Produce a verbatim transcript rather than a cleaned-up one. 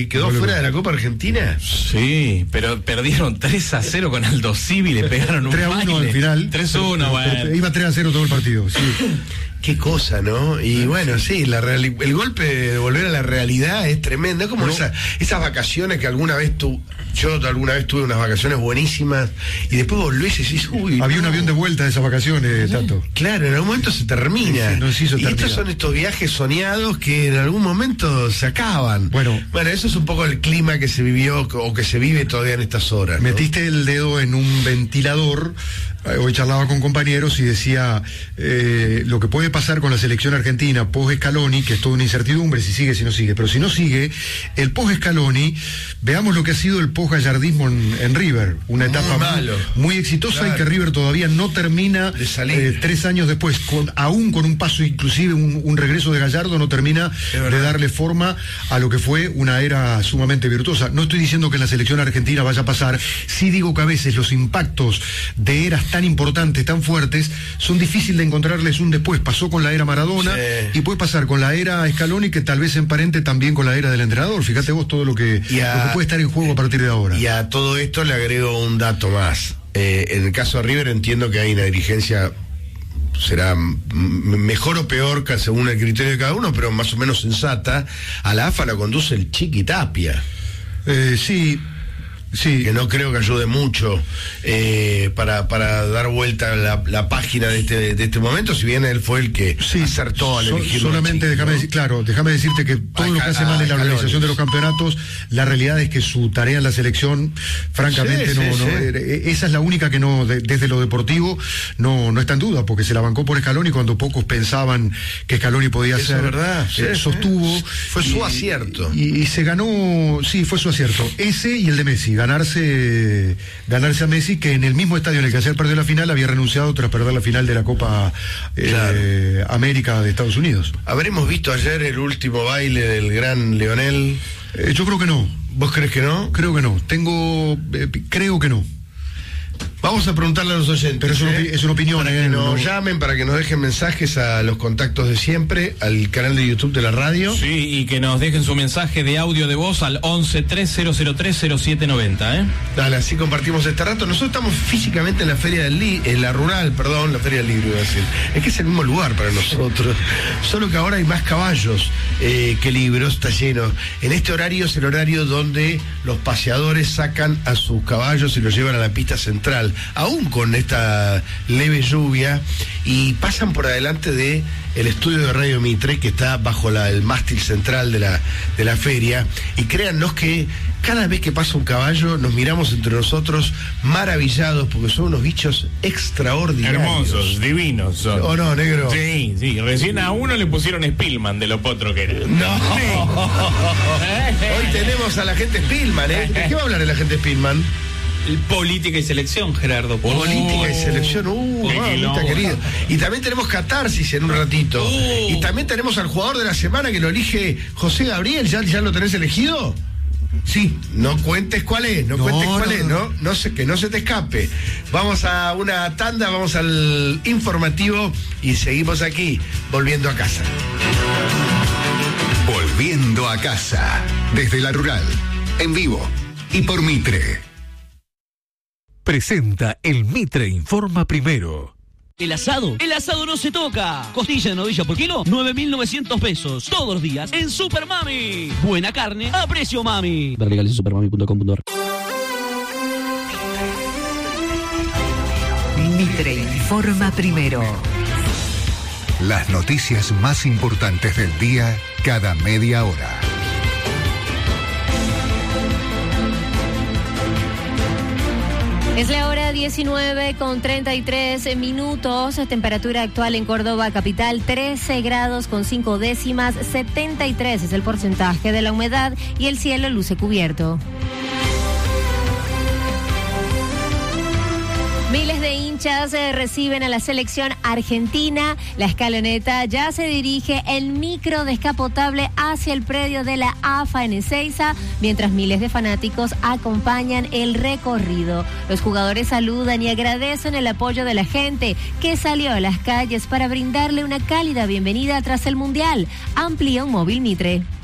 quedó fuera de la Copa Argentina. Sí, pero perdieron tres a cero con Aldo Civi, le pegaron un tres a uno baile. al final. tres a uno, bueno. Iba tres a cero todo el partido, sí. Qué cosa, ¿no? Y bueno, sí, la reali- el golpe de volver a la realidad es tremendo. Es como No. esa, esas vacaciones que alguna vez tú, yo alguna vez tuve unas vacaciones buenísimas y después volvés y decís, uy. Había no. un avión de vuelta de esas vacaciones, Tato. Claro, en algún momento se termina. Sí, sí, nos hizo y estos terminar. son estos viajes soñados que en algún momento se acaban. Bueno. Bueno, eso es un poco el clima que se vivió o que se vive todavía en estas horas, ¿no? Metiste el dedo en un ventilador. Hoy charlaba con compañeros y decía eh, lo que puede pasar con la selección argentina post Scaloni, que es toda una incertidumbre si sigue, si no sigue, pero si no sigue, el post Scaloni, veamos lo que ha sido el post gallardismo en, en River, una Muy etapa malo. muy, muy exitosa, Claro. y que River todavía no termina De salir. eh, tres años después, con, aún con un paso, inclusive un, un regreso de Gallardo, no termina de darle forma a lo que fue una era sumamente virtuosa. No estoy diciendo que en la selección argentina vaya a pasar, sí digo que a veces los impactos de eras tan importantes, tan fuertes, son difíciles de encontrarles un después. Pasó con la era Maradona, Sí. y puede pasar con la era Scaloni, que tal vez se emparente también con la era del entrenador. Fíjate vos todo lo que, Y a- lo que puede estar en juego a partir de ahora. Y a todo esto le agrego un dato más. Eh, en el caso de River entiendo que hay una dirigencia, será m- mejor o peor que según el criterio de cada uno, pero más o menos sensata. A la A F A la conduce el Chiqui Tapia, Eh, sí, sí. que no creo que ayude mucho eh, para, para dar vuelta la, la página de este, de este momento, si bien él fue el que Sí, acertó al so- elegir solamente déjame decir, claro, déjame decirte que todo Ay, lo que hace ah, mal en la Scaloni. organización de los campeonatos, la realidad es que su tarea en la selección, francamente, Sí, no, sí, no, sí. eh, esa es la única que no, de- desde lo deportivo, no, no está en duda, porque se la bancó por Scaloni cuando pocos pensaban que Scaloni podía Eso ser, es verdad, sí, eh, sí. sostuvo. Fue su y- acierto. Y, y se ganó, sí, fue su acierto. Ese y el de Messi, ganarse, ganarse a Messi, que en el mismo estadio en el que ayer perdió la final había renunciado tras perder la final de la Copa eh, América de Estados Unidos. ¿Habremos visto ayer el último baile del gran Leonel? Eh, yo creo que no, ¿Vos crees que no? creo que no. Tengo, eh, creo que no. Vamos a preguntarle a los oyentes. Pero es una, ¿eh? opi- es una opinión. Para eh, que no- nos llamen, para que nos dejen mensajes a los contactos de siempre, al canal de YouTube de la radio. Sí, y que nos dejen su mensaje de audio de voz al once tres cero cero tres cero siete noventa, ¿eh? Dale, así compartimos este rato. Nosotros estamos físicamente en la Feria del Libro, en la rural, perdón, la Feria del Libro, iba a decir. Es que es el mismo lugar para nosotros. Solo que ahora hay más caballos eh, que libros, está lleno. En este horario es el horario donde los paseadores sacan a sus caballos y los llevan a la pista central, aún con esta leve lluvia, y pasan por adelante de el estudio de Radio Mitre, que está bajo la, el mástil central de la, de la feria, y créannos que cada vez que pasa un caballo nos miramos entre nosotros maravillados, porque son unos bichos extraordinarios. Hermosos, divinos son. ¿O no, negro? Sí, sí, recién a uno le pusieron Spillman de lo potro que era. No. Hoy tenemos a la gente Spillman, ¿eh? ¿De qué va a hablar el agente Spillman? Política y selección, Gerardo. Política y selección, uh, qué mamita quilombo. querido. Y también tenemos catarsis en un ratito. Uh. Y también tenemos al jugador de la semana que lo elige José Gabriel. ¿Ya, ya lo tenés elegido? Sí, no cuentes cuál es, no, No, cuentes cuál no, es, no. no, no sé, que no se te escape. Vamos a una tanda, vamos al informativo y seguimos aquí, volviendo a casa. Volviendo a casa, desde la rural, en vivo y por Mitre. Presenta el Mitre Informa Primero. El asado, el asado no se toca. Costilla de novilla por kilo, nueve mil novecientos pesos. Todos los días en Super Mami. Buena carne a precio mami. Ver legales en supermami punto com punto ar. Mitre Informa Primero. Las noticias más importantes del día cada media hora. Es la hora diecinueve con treinta y tres minutos, temperatura actual en Córdoba capital trece grados con cinco décimas, setenta y tres es el porcentaje de la humedad y el cielo luce cubierto. Miles de hinchas eh, reciben a la selección argentina. La escaloneta ya se dirige en micro descapotable hacia el predio de la A F A en Ezeiza, mientras miles de fanáticos acompañan el recorrido. Los jugadores saludan y agradecen el apoyo de la gente que salió a las calles para brindarle una cálida bienvenida tras el Mundial. Amplía un móvil Mitre.